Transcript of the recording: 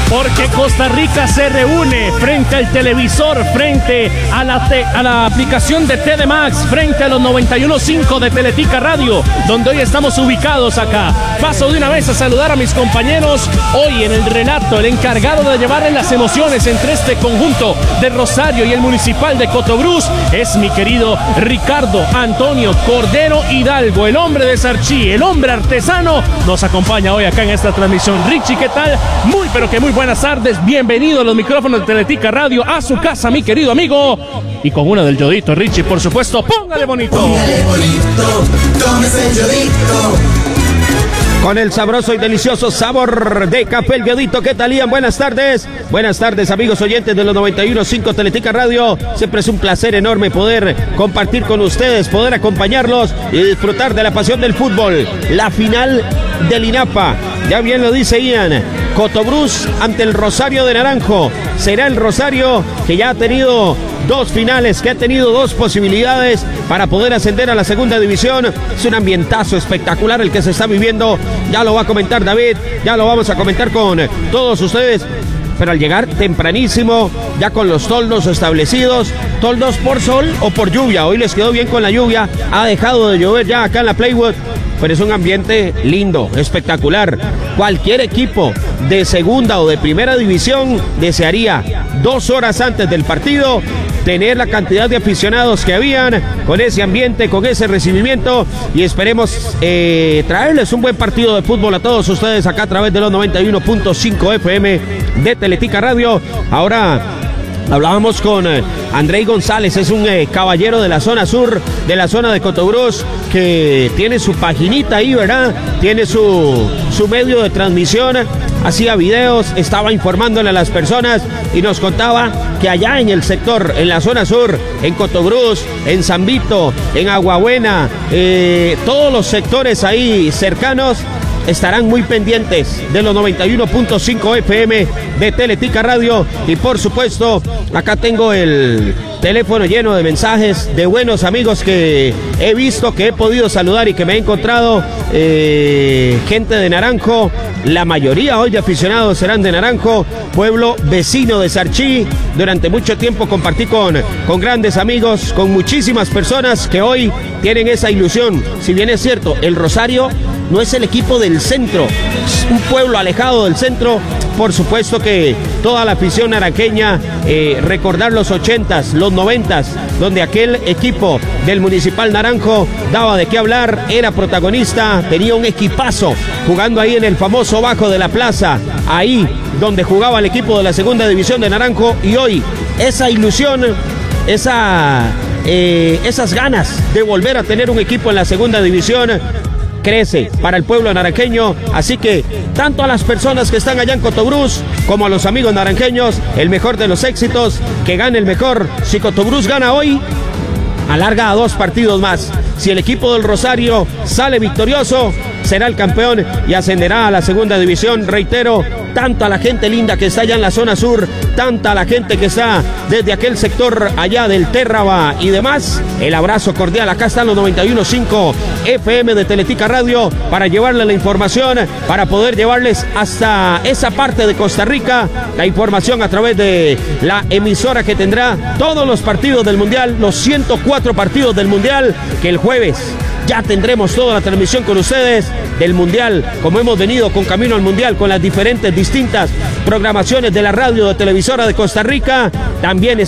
Porque Costa Rica se reúne frente al televisor, frente a la aplicación de TD Max, frente a los 91.5 de Teletica Radio, donde hoy estamos ubicados acá. Paso de una vez a saludar a mis compañeros. Hoy en el relato, el encargado de llevarle las emociones entre este conjunto de Rosario y el Municipal de Cotobruz es mi querido Ricardo Antonio Cordero Hidalgo, el hombre de Sarchí, el hombre artesano. Nos acompaña hoy acá en esta transmisión. Richie, ¿qué tal? Muy, pero que muy buenas tardes. Bienvenido a los micrófonos de Teletica Radio, a su casa, mi querido amigo. Y con una del yodito, Richie, por supuesto. ¡Póngale bonito! Póngale bonito, tómese el yodito. Con el sabroso y delicioso sabor de café El Yodito. ¿Qué tal, Ian? Buenas tardes. Buenas tardes, amigos oyentes de los 91.5 Teletica Radio. Siempre es un placer enorme poder compartir con ustedes, poder acompañarlos y disfrutar de la pasión del fútbol. La final del INAPA. Ya bien lo dice Ian. Cotobruz ante el Rosario de Naranjo. Será el Rosario que ya ha tenido dos finales, que ha tenido dos posibilidades para poder ascender a la segunda división. Es un ambientazo espectacular el que se está viviendo. Ya lo va a comentar David, ya lo vamos a comentar con todos ustedes. Pero al llegar tempranísimo, ya con los toldos establecidos, toldos por sol o por lluvia. Hoy les quedó bien con la lluvia, ha dejado de llover ya acá en la Playwood. Pero es un ambiente lindo, espectacular. Cualquier equipo de segunda o de primera división desearía 2 horas antes del partido tener la cantidad de aficionados que habían, con ese ambiente, con ese recibimiento, y esperemos traerles un buen partido de fútbol a todos ustedes acá a través de los 91.5 FM de Teletica Radio. Ahora hablábamos con Andrei González, es un caballero de la zona sur, de la zona de Cotobruz, que tiene su paginita ahí, ¿verdad? Tiene su medio de transmisión, hacía videos, estaba informándole a las personas y nos contaba que allá en el sector, en la zona sur, en Cotobruz, en San Vito, en Aguabuena, todos los sectores ahí cercanos estarán muy pendientes de los 91.5 FM de Teletica Radio. Y por supuesto, acá tengo el teléfono lleno de mensajes de buenos amigos que he visto, que he podido saludar y que me he encontrado. Gente de Naranjo, la mayoría hoy de aficionados serán de Naranjo, pueblo vecino de Sarchí. Durante mucho tiempo compartí con grandes amigos, con muchísimas personas que hoy tienen esa ilusión. Si bien es cierto, el Rosario no es el equipo del centro, es un pueblo alejado del centro. Por supuesto que toda la afición naranjeña, recordar los 80s, los 90s, donde aquel equipo del Municipal Naranjo daba de qué hablar, era protagonista, tenía un equipazo jugando ahí en el famoso Bajo de la Plaza, ahí donde jugaba el equipo de la segunda división de Naranjo. Y hoy esa ilusión, esas ganas de volver a tener un equipo en la segunda división crece para el pueblo naranjeño. Así que tanto a las personas que están allá en Cotobruz como a los amigos naranjeños, el mejor de los éxitos, que gane el mejor. Si Cotobruz gana hoy, alarga a 2 partidos más. Si el equipo del Rosario sale victorioso, será el campeón y ascenderá a la segunda división. Reitero, tanto a la gente linda que está allá en la zona sur, tanta la gente que está desde aquel sector allá del Térraba y demás, el abrazo cordial. Acá están los 91.5 FM de Teletica Radio para llevarles la información, para poder llevarles hasta esa parte de Costa Rica la información a través de la emisora que tendrá todos los partidos del Mundial, los 104 partidos del Mundial, que el jueves ya tendremos toda la transmisión con ustedes del Mundial, como hemos venido con Camino al Mundial, con las diferentes distintas programaciones de la radio de televisora de Costa Rica. También